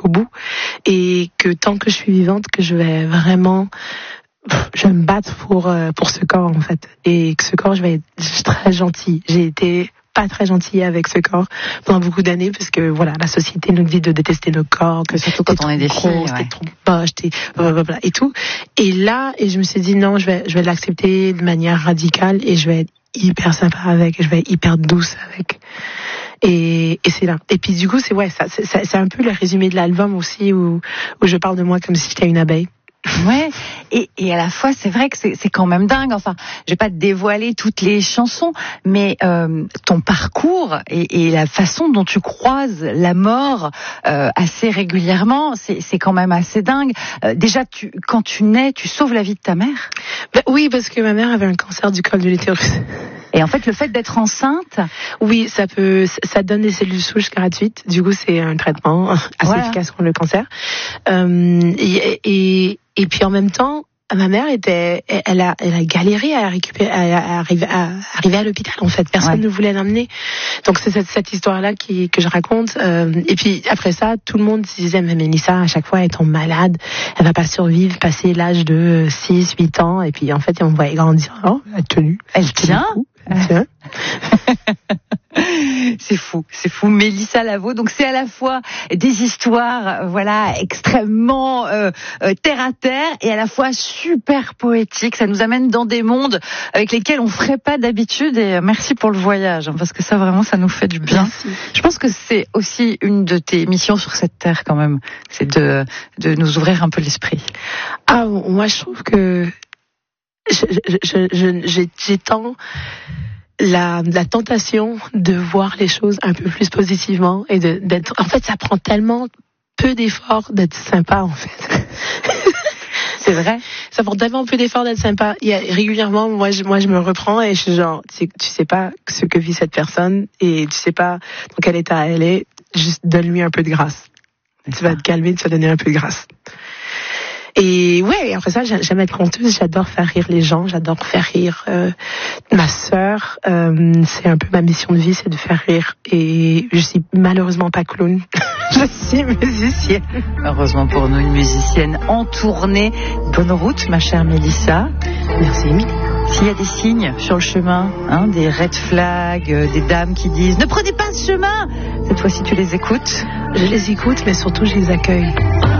jusqu'au bout et que tant que je suis vivante, que je vais vraiment me battre pour ce corps en fait, et que ce corps je vais être très gentille. J'ai été pas très gentille avec ce corps pendant beaucoup d'années parce que voilà, la société nous dit de détester nos corps, que surtout quand on est des filles, t'es trop moche, t'es blablabla et tout. Et là, je me suis dit non, je vais l'accepter de manière radicale et je vais être hyper sympa avec, et je vais être hyper douce avec. Et c'est là. Et puis du coup, c'est un peu le résumé de l'album aussi où je parle de moi comme si j'étais une abeille. Ouais, et à la fois c'est vrai que c'est quand même dingue. Enfin, je vais pas te dévoiler toutes les chansons, mais ton parcours et la façon dont tu croises la mort assez régulièrement, c'est quand même assez dingue. Déjà, quand tu nais, tu sauves la vie de ta mère. Ben, oui, parce que ma mère avait un cancer du col de l'utérus. Et en fait, le fait d'être enceinte, oui, ça donne des cellules souches gratuites. Du coup, c'est un traitement assez efficace contre le cancer. Et puis en même temps, ma mère elle a galéré à arriver à l'hôpital en fait. Personne ne voulait l'emmener. Donc c'est cette histoire-là que je raconte. Et puis après ça, tout le monde se disait mais Mélissa, à chaque fois elle tombe malade, elle va pas survivre, passer l'âge de 6-8 ans. Et puis en fait, on voit grandir. Oh, elle a tenu. Elle tient. Tiens. C'est fou. Mélissa Lavo. Donc c'est à la fois des histoires, extrêmement terre à terre et à la fois super poétiques. Ça nous amène dans des mondes avec lesquels on ferait pas d'habitude. Et merci pour le voyage, parce que ça vraiment, ça nous fait du bien. Merci. Je pense que c'est aussi une de tes missions sur cette terre quand même, c'est de nous ouvrir un peu l'esprit. Ah, moi je trouve que j'ai tant la tentation de voir les choses un peu plus positivement et d'être. En fait, ça prend tellement peu d'efforts d'être sympa, en fait. C'est vrai. Ça prend tellement peu d'efforts d'être sympa. Régulièrement, moi, je me reprends et je suis genre, tu sais pas ce que vit cette personne et tu sais pas dans quel état elle est. Juste donne-lui un peu de grâce. Tu vas te calmer, tu vas donner un peu de grâce. Et ouais, après ça, j'aime être conteuse, j'adore faire rire les gens, j'adore faire rire ma sœur. C'est un peu ma mission de vie, c'est de faire rire. Et je suis malheureusement pas clown, je suis musicienne. Heureusement pour nous, une musicienne en tournée. Bonne route, ma chère Mélissa. Merci, Émilie. S'il y a des signes sur le chemin, des red flags, des dames qui disent « Ne prenez pas ce chemin !» Cette fois-ci, tu les écoutes ? Je les écoute, mais surtout, je les accueille.